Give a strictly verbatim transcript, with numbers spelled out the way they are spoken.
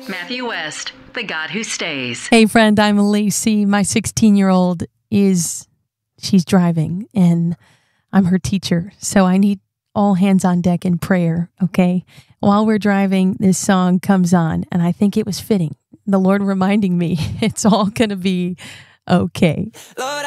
Matthew West, the God who stays. Hey friend, I'm Lacey. My sixteen-year-old is, she's driving and I'm her teacher. So I need all hands on deck in prayer, okay? While we're driving, this song comes on and I think it was fitting. The Lord reminding me it's all going to be okay. Lord,